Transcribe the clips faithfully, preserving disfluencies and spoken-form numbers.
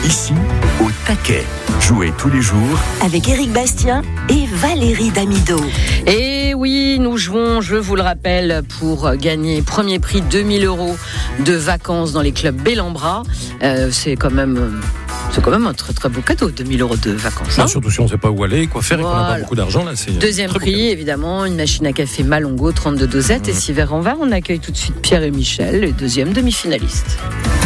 Ici, au taquet. Jouez tous les jours avec Éric Bastien et Valérie Damido. Et oui, nous jouons, je vous le rappelle, pour gagner premier prix deux mille euros de vacances dans les clubs Bellambra. Euh, c'est quand même... C'est quand même un très très beau cadeau, deux mille euros de vacances. Hein, non, surtout si on ne sait pas où aller, quoi faire voilà. Et qu'on n'a pas beaucoup d'argent. Là, c'est Deuxième prix, évidemment, une machine à café Malongo, trente-deux dosettes. Mmh. Et si verre en verre, on accueille tout de suite Pierre et Michel, les deuxièmes demi-finalistes.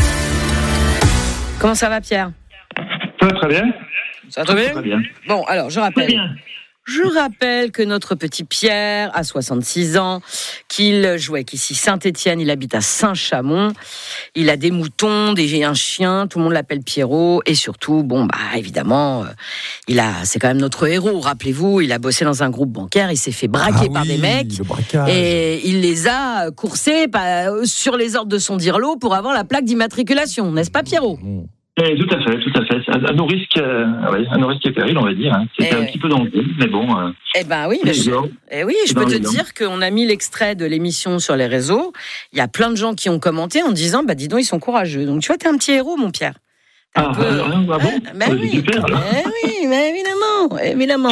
Comment ça va, Pierre ? Ça va très bien. Ça va très bien, très bien. Bon, alors, je rappelle... Je rappelle que notre petit Pierre a soixante-six ans, qu'il jouait qu'ici Saint-Étienne, il habite à Saint-Chamond, il a des moutons, des, un chien, tout le monde l'appelle Pierrot, et surtout, bon, bah, évidemment, il a, c'est quand même notre héros, rappelez-vous, il a bossé dans un groupe bancaire, il s'est fait braquer ah par oui, des mecs, et il les a coursés bah, sur les ordres de son dirlo pour avoir la plaque d'immatriculation, n'est-ce pas, Pierrot ? Eh, tout à fait, tout à fait. À nos risques, euh, ouais, à nos risques et périls, on va dire. Hein. C'était eh un petit peu dangereux, mais bon. Euh, eh ben oui, mais je, eh oui, je peux te dire qu'on a mis l'extrait de l'émission sur les réseaux. Il y a plein de gens qui ont commenté en disant, bah dis donc, ils sont courageux. Donc tu vois, t'es un petit héros, mon Pierre. T'es ah, peu... ah, ah bon hein ben c'est oui, super. Eh oui, mais évidemment, évidemment.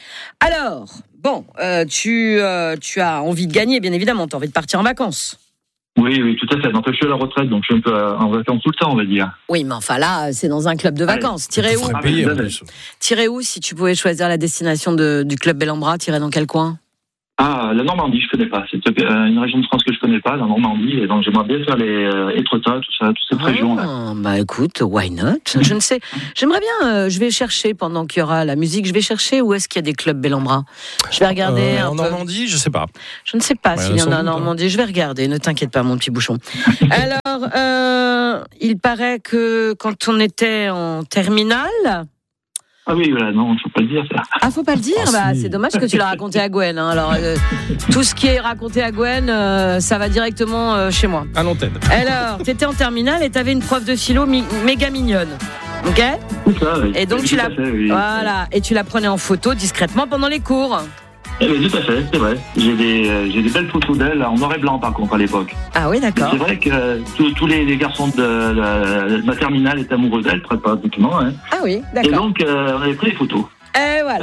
Alors, bon, euh, tu, euh, tu as envie de gagner, bien évidemment. T'as envie de partir en vacances. Oui, oui, tout à fait. Donc, je suis à la retraite, donc je suis un peu en vacances tout le temps, on va dire. Oui, mais enfin là, c'est dans un club de vacances. Tirez où payer, Tirez où si tu pouvais choisir la destination de, du club Bellambra, tirez dans quel coin ? Ah, la Normandie, je connais pas. C'est une région de France que je connais pas, la Normandie. Et donc, j'aimerais bien faire les euh, Étretat, tout ça, toute cette ah, région-là. Bah, écoute, why not ? Je ne sais. J'aimerais bien, euh, je vais chercher pendant qu'il y aura la musique, je vais chercher où est-ce qu'il y a des clubs Bellambra. Je vais regarder. Euh, un en peu. Normandie, je sais pas. Je ne sais pas ouais, s'il y en a en Normandie. Je vais regarder, ne t'inquiète pas, mon petit bouchon. Alors, euh, il paraît que quand on était en terminale. Ah oui, voilà, non, faut pas le dire, ça. Ah, faut pas le dire ah, bah, si. C'est dommage que tu l'as raconté à Gwen. Hein. Alors, euh, tout ce qui est raconté à Gwen, euh, ça va directement euh, chez moi. À l'antenne. Alors, t'étais en terminale et t'avais une prof de philo mi- méga mignonne. Ok ? C'est ça, oui. Et donc, oui, tu la... Fait, oui. Voilà. Et tu la prenais en photo discrètement pendant les cours. Eh bien, tout à fait, c'est vrai. J'ai des, euh, j'ai des belles photos d'elle, en noir et blanc par contre à l'époque. Ah oui, d'accord. Et c'est vrai que euh, tous, tous les, les garçons de, de, de ma terminale étaient amoureux d'elle, pratiquement. Hein. Ah oui, d'accord. Et donc, euh, on avait pris les photos. Et voilà.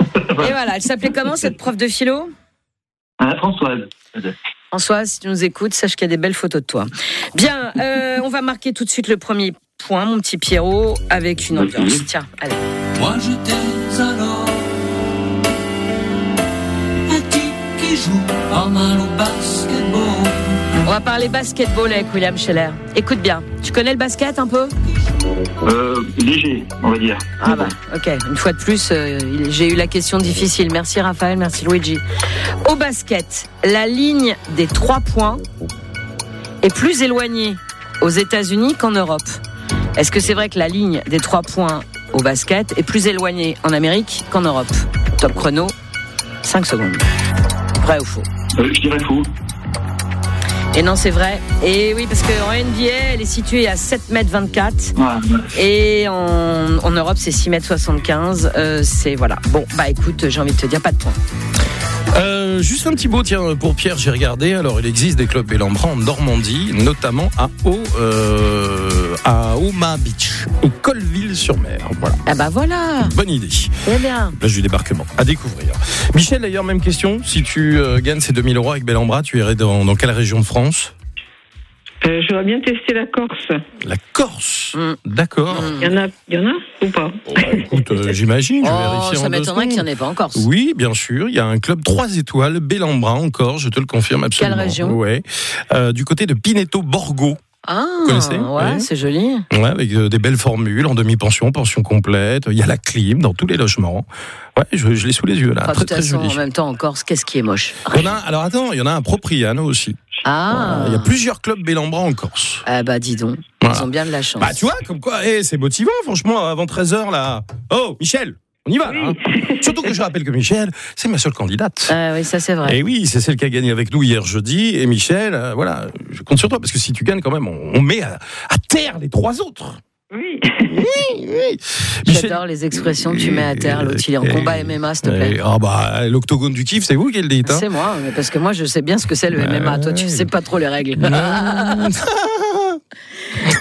Et voilà. Elle s'appelait comment cette prof de philo ? Ah, Françoise. Françoise, si tu nous écoutes, sache qu'il y a des belles photos de toi. Bien, euh, on va marquer tout de suite le premier point, mon petit Pierrot, avec une ambiance. Okay. Tiens, allez. Moi, j'étais alors qui joue pas mal au basketball. On va parler basketball avec William Scheller. Écoute bien, tu connais le basket un peu ? Euh, léger, on va dire. Ah bah, ok. Une fois de plus, euh, j'ai eu la question difficile. Merci Raphaël, merci Luigi. Au basket, la ligne des trois points est plus éloignée aux États-Unis qu'en Europe. Est-ce que c'est vrai que la ligne des trois points au basket est plus éloignée en Amérique qu'en Europe ? Top chrono, cinq secondes. Vrai ou faux ? euh, Je dirais faux. Et non, c'est vrai. Et oui, parce qu'en N B A, elle est située à sept mètres vingt-quatre. Ouais, ouais. Et en, en Europe, c'est six mètres soixante-quinze. Euh, c'est voilà. Bon, bah écoute, j'ai envie de te dire, pas de points. Euh, juste un petit mot, tiens, pour Pierre, j'ai regardé. Alors, il existe des clubs Bellambra en Normandie, notamment à Haut, euh, à Omaha Beach et Colville-sur-Mer. Voilà. Ah bah voilà. Bonne idée. Très bien. Plage du débarquement, à découvrir. Michel, d'ailleurs, même question. Si tu euh, gagnes ces deux mille euros avec Bellambra, tu irais dans, dans quelle région de France ? Euh, j'aurais bien testé la Corse. La Corse, mmh. D'accord. Il y en a, il y en a ou pas ? Bon, bah, écoute, euh, j'imagine, je vais oh, vérifier ça en deux m'étonnerait qu'il n'y en secondes. ait pas en Corse. Oui, bien sûr, il y a un club trois étoiles, Bellambra en Corse, je te le confirme absolument. Quelle région ? Ouais, euh, du côté de Pineto-Borgo. Ah, Vous connaissez ? ouais, ouais, c'est joli. Ouais, avec euh, des belles formules en demi-pension, pension complète. Il y a la clim dans tous les logements. Ouais, je, je l'ai sous les yeux là. Enfin, très de toute très façon, joli. en même temps, en Corse, qu'est-ce qui est moche ? On a, alors attends, il y en a un Propriano aussi. Ah. Voilà, il y a plusieurs clubs Bellambra en Corse. Ah bah dis donc, Voilà. ils ont bien de la chance. Bah tu vois, comme quoi, hey, c'est motivant franchement, avant treize heures là. Oh, Michel, on y va Oui. là. Hein. Surtout que je rappelle que Michel, c'est ma seule candidate. Ah oui, ça c'est vrai. Et oui, c'est celle qui a gagné avec nous hier jeudi. Et Michel, euh, voilà, je compte sur toi, parce que si tu gagnes quand même, on, on met à, à terre les trois autres. Oui. Oui, oui. Michel... J'adore les expressions, tu mets à terre, l'autre il est en combat M M A, s'il te plaît. Ah bah, l'octogone du kiff, c'est vous qui le dites. Hein. C'est moi, mais parce que moi je sais bien ce que c'est le M M A, toi tu sais pas trop les règles.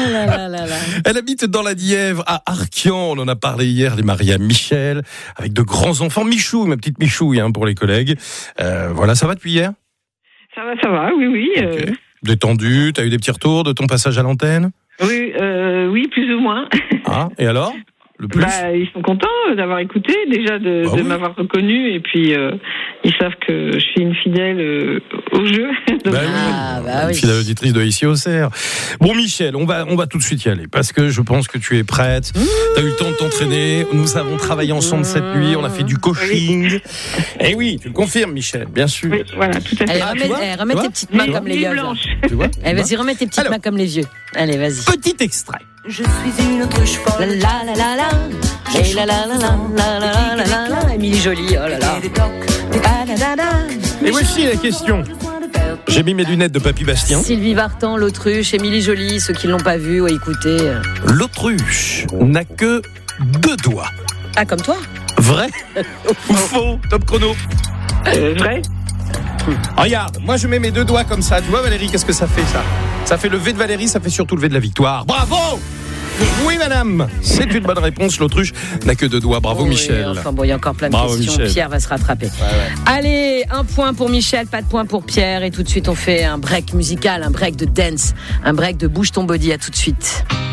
là là là là. Elle habite dans la Nièvre, à Arquian. On en a parlé hier, les mariés à Michel, avec de grands enfants. Michou, ma petite Michouille, hein, pour les collègues. Euh, voilà, ça va depuis hier ? Ça va, ça va, oui, oui. Euh... Okay. Détendu, t'as eu des petits retours de ton passage à l'antenne ? Oui, euh, oui, plus ou moins. Ah, et alors ? Le plus ? Bah, ils sont contents d'avoir écouté, déjà de, bah de oui. m'avoir reconnu, et puis euh, ils savent que je suis une fidèle euh, au jeu. Donc, bah oui, ah, bah une oui. fidèle auditrice de Ici au Cerf. Bon Michel, on va, on va tout de suite y aller, parce que je pense que tu es prête. Mmh. T'as eu le temps de t'entraîner, nous avons travaillé ensemble cette nuit, on a fait du coaching. Oui. Et oui, tu le confirmes Michel, bien sûr. Oui, voilà, tout à fait. Allez, Ah, remets, eh, remets tes petites mains oui, comme les vieux. Tu vois ? Allez, vas-y, remets tes petites Alors, mains comme les vieux. Allez, vas-y. Petit extrait. Je suis une autruche folle. La la la la. Et la la la la la la la la la. Émilie Joly, oh là là. Et voici la question. J'ai mis mes lunettes de Papy Bastien. Sylvie Vartan, l'autruche, Émilie Joly, ceux qui ne l'ont pas vu ou écouté. L'autruche n'a que deux doigts. Ah, comme toi ? Vrai ou faux ? Top chrono. Euh, vrai. Regarde, moi je mets mes deux doigts comme ça. Tu vois Valérie, qu'est-ce que ça fait ça ? Ça fait le V de Valérie, ça fait surtout le V de la victoire. Bravo ! Oui madame, c'est une bonne réponse. L'autruche n'a que deux doigts. Bravo oh, Michel. Oui, enfin bon, il y a encore plein de Bravo, questions. Michel. Pierre va se rattraper. Ouais, ouais. Allez, un point pour Michel, pas de point pour Pierre. Et tout de suite, on fait un break musical, un break de dance, un break de bouge ton body. À tout de suite.